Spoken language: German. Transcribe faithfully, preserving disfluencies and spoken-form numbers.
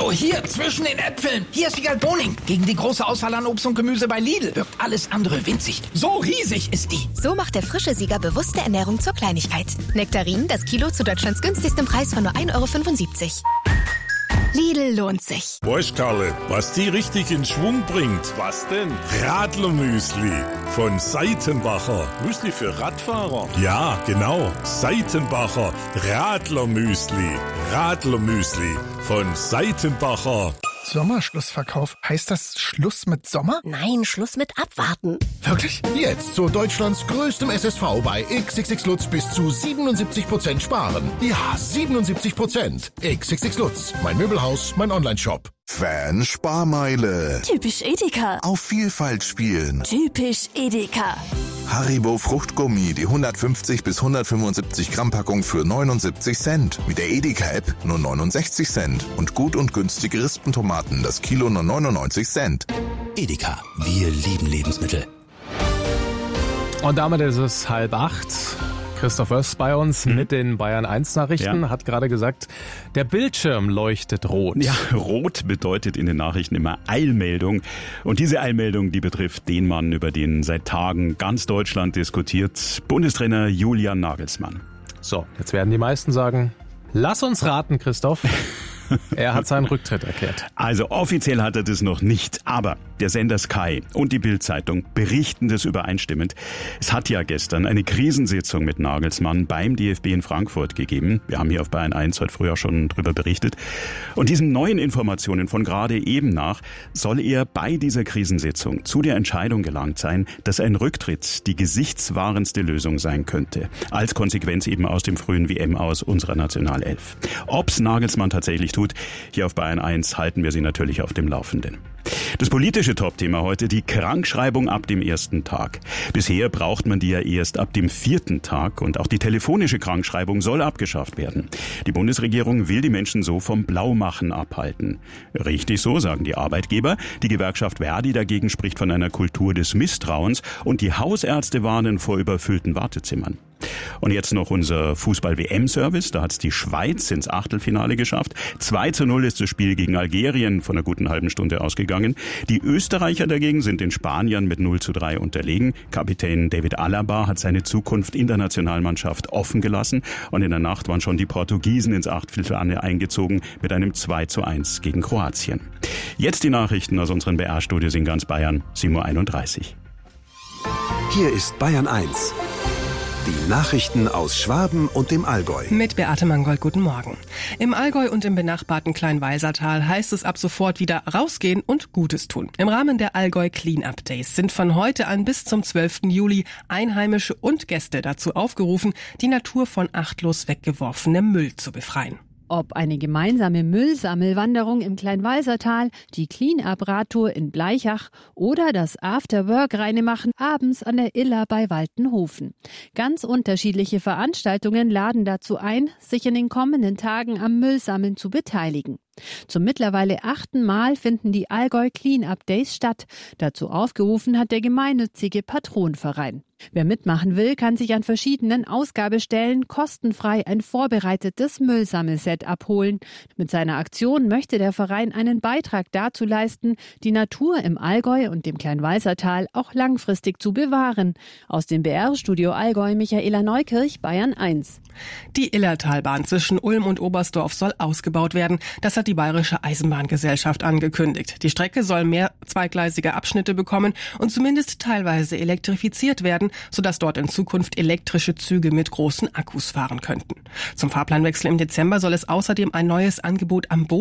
Hallo, hier zwischen den Äpfeln. Hier ist Wiegald Boning. Gegen die große Auswahl an Obst und Gemüse bei Lidl wirkt alles andere winzig. So riesig ist die. So macht der frische Sieger bewusste Ernährung zur Kleinigkeit. Nektarinen, das Kilo zu Deutschlands günstigstem Preis von nur ein Euro fünfundsiebzig. Lidl lohnt sich. Weißt, Karle, was die richtig in Schwung bringt? Was denn? Radlermüsli von Seitenbacher. Müsli für Radfahrer? Ja, genau. Seitenbacher Radlermüsli. Radlermüsli von Seitenbacher. Sommerschlussverkauf. Heißt das Schluss mit Sommer? Nein, Schluss mit Abwarten. Wirklich? Jetzt zu Deutschlands größtem S S V bei X X X Lutz bis zu siebenundsiebzig Prozent sparen. Ja, siebenundsiebzig Prozent. X X X Lutz. Mein Möbelhaus, mein Onlineshop. Fan-Sparmeile. Typisch Edeka. Auf Vielfalt spielen. Typisch Edeka. Haribo Fruchtgummi, die hundertfünfzig bis hundertfünfundsiebzig Gramm Packung für neunundsiebzig Cent. Mit der Edeka-App nur neunundsechzig Cent. Und gut und günstige Rispentomaten, das Kilo nur neunundneunzig Cent. Edeka, wir lieben Lebensmittel. Und damit ist es halb acht. Christoph Oest bei uns mhm. mit den Bayern eins Nachrichten, ja. hat gerade gesagt, der Bildschirm leuchtet rot. Ja, rot bedeutet in den Nachrichten immer Eilmeldung. Und diese Eilmeldung, die betrifft den Mann, über den seit Tagen ganz Deutschland diskutiert, Bundestrainer Julian Nagelsmann. So, jetzt werden die meisten sagen, lass uns raten, Christoph. Er hat seinen Rücktritt erklärt. Also offiziell hat er das noch nicht, aber der Sender Sky und die Bild-Zeitung berichten das übereinstimmend. Es hat ja gestern eine Krisensitzung mit Nagelsmann beim D F B in Frankfurt gegeben. Wir haben hier auf Bayern eins heute früh auch schon drüber berichtet. Und diesen neuen Informationen von gerade eben nach soll er bei dieser Krisensitzung zu der Entscheidung gelangt sein, dass ein Rücktritt die gesichtswahrendste Lösung sein könnte. Als Konsequenz eben aus dem frühen W M aus unserer Nationalelf. Ob's Nagelsmann tatsächlich tut, hier auf Bayern eins halten wir Sie natürlich auf dem Laufenden. Das politische Topthema heute, die Krankschreibung ab dem ersten Tag. Bisher braucht man die ja erst ab dem vierten Tag und auch die telefonische Krankschreibung soll abgeschafft werden. Die Bundesregierung will die Menschen so vom Blaumachen abhalten. Richtig so, sagen die Arbeitgeber. Die Gewerkschaft Verdi dagegen spricht von einer Kultur des Misstrauens und die Hausärzte warnen vor überfüllten Wartezimmern. Und jetzt noch unser Fußball-W M-Service. Da hat es die Schweiz ins Achtelfinale geschafft. zwei zu null ist das Spiel gegen Algerien von einer guten halben Stunde ausgegangen. Die Österreicher dagegen sind den Spaniern mit null zu drei unterlegen. Kapitän David Alaba hat seine Zukunft in der Nationalmannschaft offen gelassen. Und in der Nacht waren schon die Portugiesen ins Achtelfinale eingezogen mit einem zwei zu eins gegen Kroatien. Jetzt die Nachrichten aus unseren B R-Studios in ganz Bayern, sieben Uhr einunddreißig. Hier ist Bayern eins. Die Nachrichten aus Schwaben und dem Allgäu. Mit Beate Mangold, guten Morgen. Im Allgäu und im benachbarten Kleinwalsertal heißt es ab sofort wieder rausgehen und Gutes tun. Im Rahmen der Allgäu Clean-Up Days sind von heute an bis zum zwölften Juli Einheimische und Gäste dazu aufgerufen, die Natur von achtlos weggeworfenem Müll zu befreien. Ob eine gemeinsame Müllsammelwanderung im Kleinwalsertal, die Clean-Up-Radtour in Bleichach oder das After-Work-Reinemachen abends an der Iller bei Waltenhofen. Ganz unterschiedliche Veranstaltungen laden dazu ein, sich in den kommenden Tagen am Müllsammeln zu beteiligen. Zum mittlerweile achten Mal finden die Allgäu Clean-Up Days statt. Dazu aufgerufen hat der gemeinnützige Patronverein. Wer mitmachen will, kann sich an verschiedenen Ausgabestellen kostenfrei ein vorbereitetes Müllsammelset abholen. Mit seiner Aktion möchte der Verein einen Beitrag dazu leisten, die Natur im Allgäu und dem Kleinwalsertal auch langfristig zu bewahren. Aus dem B R-Studio Allgäu Michaela Neukirch, Bayern eins. Die Illertalbahn zwischen Ulm und Oberstdorf soll ausgebaut werden. Das hat die Bayerische Eisenbahngesellschaft angekündigt. Die Strecke soll mehr zweigleisige Abschnitte bekommen und zumindest teilweise elektrifiziert werden, sodass dort in Zukunft elektrische Züge mit großen Akkus fahren könnten. Zum Fahrplanwechsel im Dezember soll es außerdem ein neues Angebot am Boden